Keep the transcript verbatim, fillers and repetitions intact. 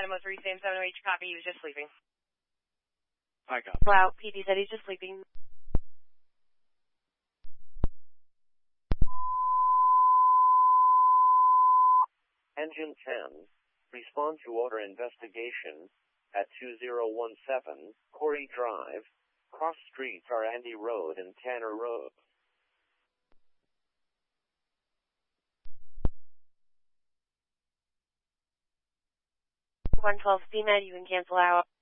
M O three, same seven oh H, copy, he was just sleeping. I copy. Wow, P D said he's just sleeping. Engine ten, respond to order investigation at two zero one seven, Corey Drive, cross streets are Andy Road and Tanner Road. one twelve C M E D, you can cancel out.